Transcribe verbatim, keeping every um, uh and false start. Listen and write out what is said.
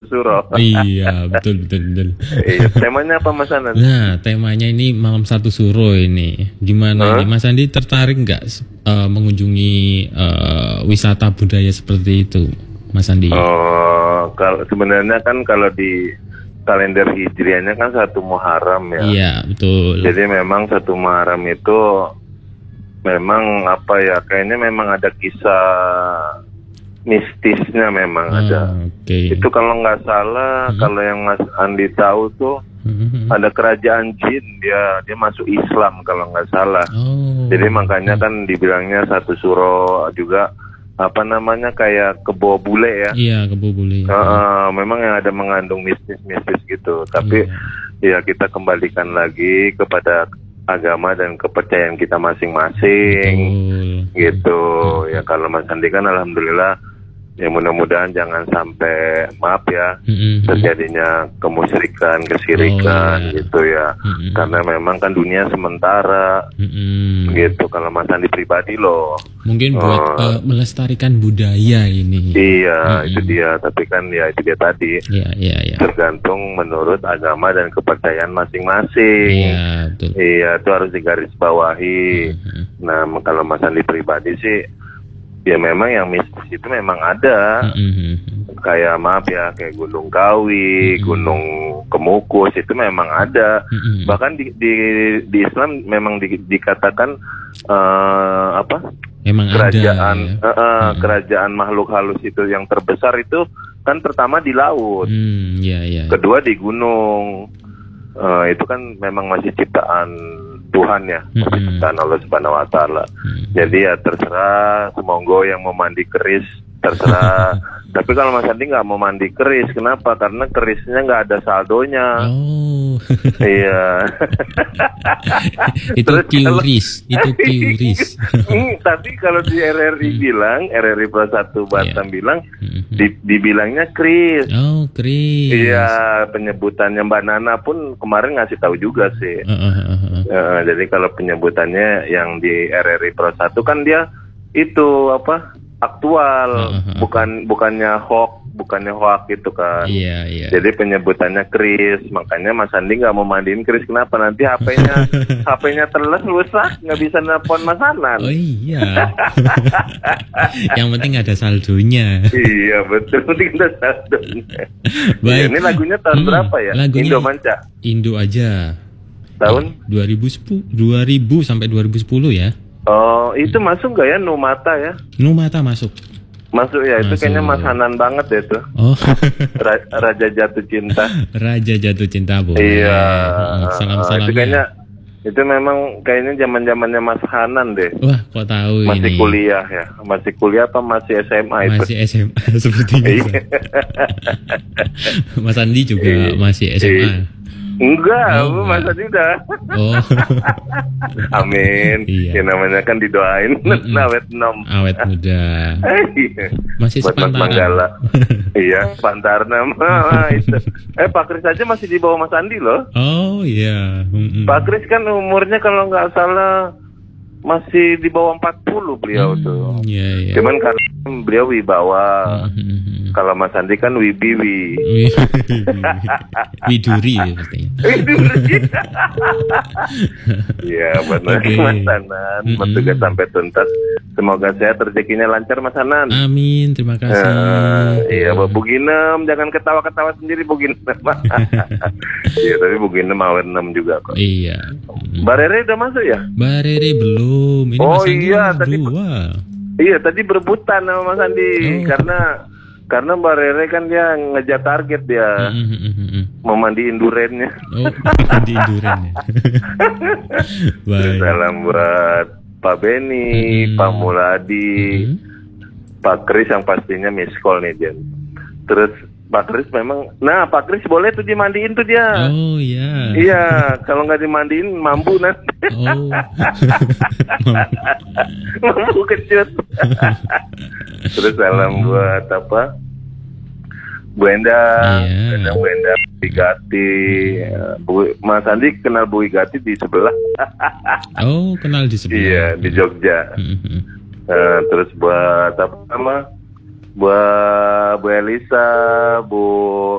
suro. Iya, betul betul betul. Iya, temanya apa Mas Anan? Nah, temanya ini malam satu suro ini. Gimana Huh? nih Mas Andi, tertarik nggak uh, mengunjungi uh, wisata budaya seperti itu, Mas Andi? Oh, kalau sebenarnya kan kalau di kalender hijriahnya kan satu Muharram ya. Iya, betul. Jadi memang satu Muharram itu memang apa ya, kayaknya memang ada kisah mistisnya memang Ah, ada. Oke. Itu kalau nggak salah, Hmm. kalau yang Mas Andi tahu tuh Hmm. ada kerajaan jin, dia dia masuk Islam kalau nggak salah. Oh. Jadi makanya kan dibilangnya satu suro juga apa namanya kayak kebo bule ya. Iya, kebo bule. Uh, uh, memang yang ada mengandung mistis-mistis gitu. Tapi Iya. ya kita kembalikan lagi kepada agama dan kepercayaan kita masing-masing. Betul. Gitu. Ya kalau Mas Andi kan alhamdulillah ya mudah-mudahan jangan sampai maaf ya Mm-mm. terjadinya kemusyrikan, kesirikan Oh, iya. gitu ya. Mm-mm. Karena memang kan dunia sementara. Mm-mm. Gitu kalau Mas Andi pribadi loh. Mungkin buat Oh. uh, melestarikan budaya ini. Iya, Mm-mm. itu dia. Tapi kan ya itu dia tadi. Iya, iya, iya. Tergantung menurut agama dan kepercayaan masing-masing. Iya, betul. Iya, itu harus digarisbawahi. Mhm. Nah, kalau Mas Andi pribadi sih, ya memang yang mistis itu memang ada. Mhm. Kayak maaf ya, kayak Gunung Kawi, Mhm. Gunung Kemukus itu memang ada. Mhm. Bahkan di di, di Islam memang di, dikatakan eh, apa? Emang Kerajaan ada. Ya? eh, eh, Mhm. kerajaan makhluk halus itu yang terbesar itu kan pertama di laut. Hmm, iya, iya. Kedua di gunung. Eh, itu kan memang masih ciptaan Tuhan ya, masih Mm-mm. ciptaan Allah Subhanahu Wa Taala. Hmm. Jadi ya terserah, semonggo yang mau mandi keris terserah. Tapi kalau Mas Andi nggak mau mandi keris, kenapa? Karena kerisnya nggak ada saldonya. Oh. Iya. Itu Terus kalau- kiuris, itu kiuris. Hmm, tapi kalau di R R I bilang, R R I Pro satu Batam Iya. bilang, Mhm. di, dibilangnya kris. Oh, Kris. Iya, penyebutannya Mbak Nana pun kemarin ngasih tahu juga sih. Uh, uh, uh, uh. Eh, jadi kalau penyebutannya yang di R R I Pro satu kan dia itu apa aktual, Uh, uh, uh. bukan bukannya hoax, bukannya hoax gitu kan. Iya, iya. Jadi penyebutannya Kris, makanya Mas Andi nggak mau mandiin Kris, kenapa? Nanti H P-nya H P-nya teles rusak, nggak bisa nelpon Mas Anan. Oh iya. Yang penting ada saldonya. Iya betul, penting ada saldonya. Baik. Ya, ini lagunya tahun Hmm, berapa ya? lagunya- Indo Manca. Indo aja. Tahun? dua ribu sepuluh, dua ribu sampai dua ribu sepuluh ya. Oh, itu masuk nggak ya Numata ya? Numata masuk. Masuk ya, itu Masuk. kayaknya Mas Hanan banget ya itu. Oh. Ra- Raja Jatuh Cinta. Raja Jatuh Cinta boleh. Iya. Salam-salamnya. Itu kayaknya itu memang kayaknya zaman-zamannya Mas Hanan deh. Wah, kok tahu Masih ini? kuliah ya, masih kuliah apa masih S M A itu? Masih S M A sepertinya. Iya. Mas Andi juga Iya. masih S M A. Enggak, Oh, Mas enggak. Adi udah. Oh. Amin. Iya. Ya namanya kan didoain Mm-mm. nawet nom. Awet muda. Iya. Masih Buat Mas sepantaran. Manggala. Iya, Pantarna mah itu. Eh Pak Kris aja masih di bawah Mas Andi loh. Oh iya. Mm-mm. Pak Kris kan umurnya kalau nggak salah masih di bawah empat puluh beliau Hmm, tuh. Iya, iya. Cuman karena beliau wibawa. Mhm. Kalau Mas Andi kan wibiwi. Wih, Widuri ya pastinya. Iya benar Oke. Mas Hanan. Mm-mm. Bertugas sampai tuntas. Semoga sehat rezekinya lancar Mas Hanan. Amin, terima kasih. Eh, iya, Bu Ginem, jangan ketawa-ketawa sendiri Bu Ginem. Iya, tapi Bu Ginem awet enam juga kok. Iya. Mbak Rere udah masuk ya? Mbak Rere belum. Ini Oh, Mas Andi iya, nomor tadi- dua. Iya, tadi berebutan sama Mas Andi Oh. karena karena Mbak Rere kan dia ngejar target dia Mhm. memandiin durennya. Oh, di Induren ya. Terus Baik. salam buat Pak Beni, Mm-mm. Pak Muladi, Mhm. Pak Kris yang pastinya miss call nih dia. Terus Pak Kris memang, nah Pak Kris boleh tuh dimandiin tuh dia. Oh iya. Iya, kalau nggak dimandiin mampu nanti. Oh. Mampu kecut. Terus salam buat apa? Bu Endang, Iya. Endang Bu Endang, Bu Igati, Bu, Mas Andi kenal Bu Igati di sebelah. Oh, kenal di sebelah. Iya, di Jogja. Mhm. Eh, terus buat apa nama? Buat Bu Elisa, Bu